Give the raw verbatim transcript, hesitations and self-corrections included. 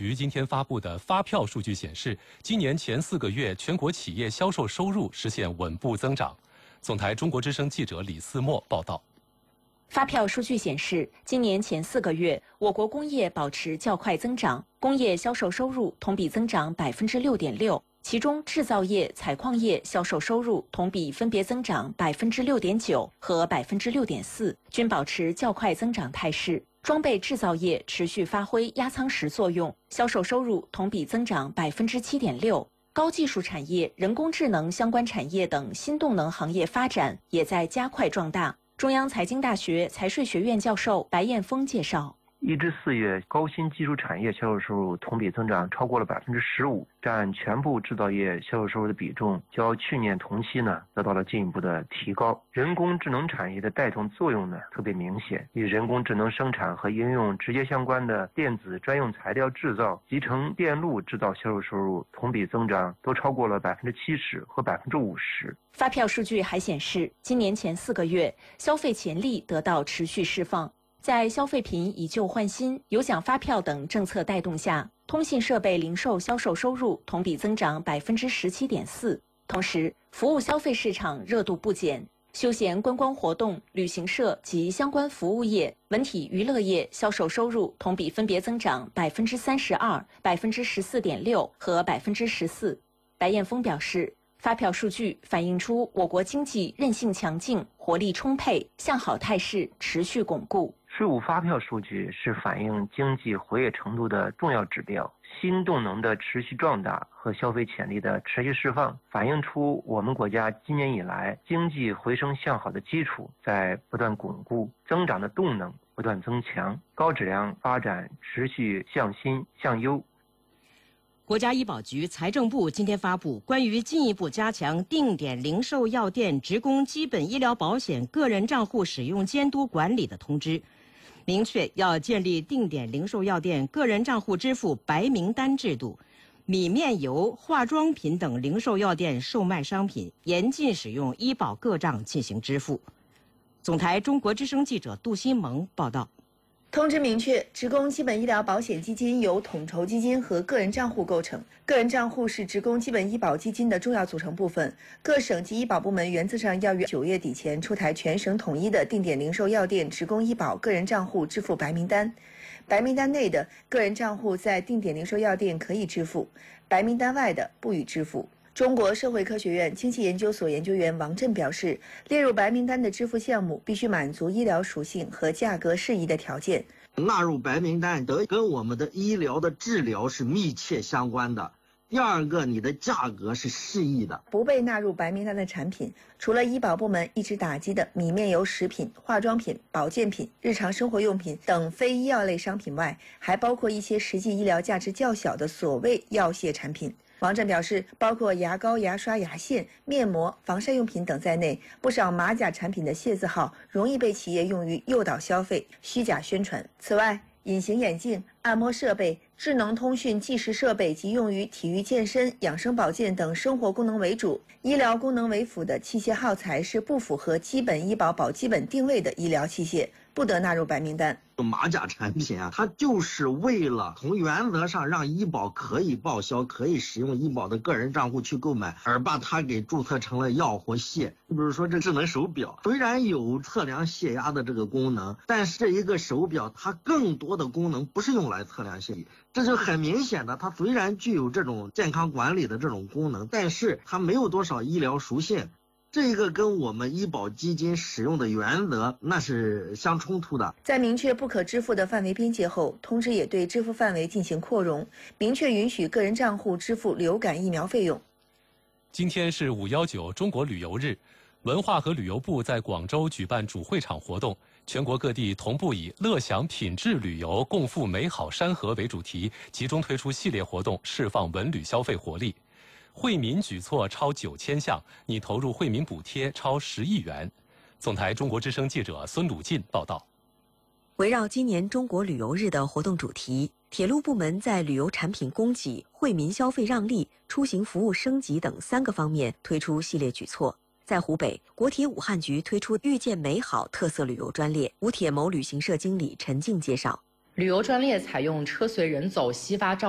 局今天发布的发票数据显示，今年前四个月全国企业销售收入实现稳步增长。总台中国之声记者李思墨报道。 发票数据显示，今年前四个月，我国工业保持较快增长，工业销售收入同比增长百分之六点六，其中制造业、采矿业销售收入同比分别增长百分之六点九和百分之六点四，均保持较快增长态势。装备制造业持续发挥压舱石作用，销售收入同比增长百分之七点六。高技术产业、人工智能相关产业等新动能行业发展也在加快壮大。中央财经大学财税学院教授白彦峰介绍， 一至四月，高新技术产业销售收入同比增长超过了百分之十五，占全部制造业销售收入的比重，较去年同期呢得到了进一步的提高。人工智能产业的带动作用呢特别明显，与人工智能生产和应用直接相关的电子专用材料制造、集成电路制造销售收入同比增长都超过了百分之七十和百分之五十。 发票数据还显示，今年前四个月，消费潜力得到持续释放。在消费品以旧换新、有奖发票等政策带动下，通信设备零售销售收入同比增长百分之十七点四。同时，服务消费市场热度不减，休闲观光活动、旅行社及相关服务业、文体娱乐业销售收入同比分别增长百分之三十二、百分之十四点六和百分之十四。白彦峰表示，发票数据反映出我国经济韧性强劲、活力充沛，向好态势持续巩固。 税务发票数据是反映经济活跃程度的重要指标，新动能的持续壮大和消费潜力的持续释放，反映出我们国家今年以来经济回升向好的基础在不断巩固，增长的动能不断增强，高质量发展持续向新向优。 国家医保局、财政部今天发布关于进一步加强定点零售药店职工基本医疗保险个人账户使用监督管理的通知，明确要建立定点零售药店个人账户支付白名单制度，米面油、化妆品等零售药店售卖商品严禁使用医保个账进行支付。总台中国之声记者杜新萌报道。 通知明确，职工基本医疗保险基金由统筹基金和个人账户构成，个人账户是职工基本医保基金的重要组成部分。各省级医保部门原则上要于九月底前出台全省统一的定点零售药店职工医保个人账户支付白名单。白名单内的个人账户在定点零售药店可以支付，白名单外的不予支付。中国社会科学院经济研究所研究员王震表示，列入白名单的支付项目必须满足医疗属性和价格适宜的条件。 纳入白名单得跟我们的医疗的治疗是密切相关的。第二个，你的价格是适宜的。 不被纳入白名单的产品，除了医保部门一直打击的米面油食品、化妆品、保健品、日常生活用品等非医药类商品外，还包括一些实际医疗价值较小的所谓药械产品。王震表示，包括牙膏、牙刷、牙线、面膜、防晒用品等在内，不少马甲产品的械字号容易被企业用于诱导消费、虚假宣传。此外，隐形眼镜、按摩设备、智能通讯计时设备及用于体育健身、养生保健等生活功能为主、医疗功能为辅的器械耗材是不符合基本医保保基本定位的医疗器械，不得纳入白名单。 马甲产品啊，它就是为了从原则上让医保可以报销、可以使用医保的个人账户去购买，而把它给注册成了药或械。你比如说这智能手表，虽然有测量血压的这个功能，但是这一个手表它更多的功能不是用来测量血压，这就很明显的，它虽然具有这种健康管理的这种功能，但是它没有多少医疗属性。这个跟我们医保基金使用的原则那是相冲突的。 在明确不可支付的范围边界后，通知也对支付范围进行扩容，明确允许个人账户支付流感疫苗费用。 今天是五一九中国旅游日，文化和旅游部在广州举办主会场活动，全国各地同步以乐享品质旅游，共赴美好山河为主题，集中推出系列活动，释放文旅消费活力。惠民举措超九千项，拟投入惠民补贴超十亿元。总台中国之声记者孙鲁进报道。 围绕今年中国旅游日的活动主题，铁路部门在旅游产品供给、惠民消费让利、出行服务升级等三个方面推出系列举措。在湖北，国铁武汉局推出遇见美好特色旅游专列，武铁某旅行社经理陈静介绍， 旅游专列采用车随人走、悉发照